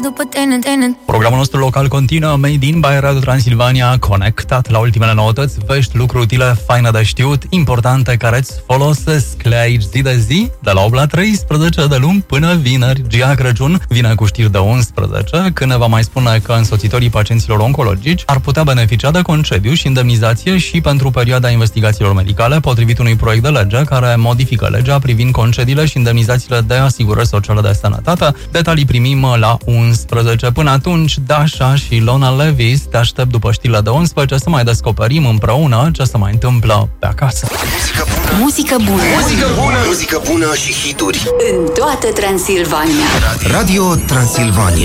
după TNT. Programul nostru local continuă, Made in by Radio Transilvania, conectat la ultimele noutăți, vești, lucruri utile, faine de știut, importante, care îți folosesc le aici zi de zi, de la 8 la 13 de luni până vineri. Gia Crăciun vine cu știri de 11, când ne va mai spune că însoțitorii pacienților oncologici ar putea beneficia de concediu și indemnizație și pentru perioada investigațiilor medicale, potrivit unui proiect de lege care modifică legea privind concediile și indemnizațiile de asigurări sociale de sănătate. Detalii primim la 11. Până atunci, Dasha și Lona Levis te aștept după știrile de 11 să mai descoperim împreună ce se mai întâmplă pe acasă. Muzică bună. Muzică bună. Muzică bună și hituri În toată Transilvania. Radio Transilvania.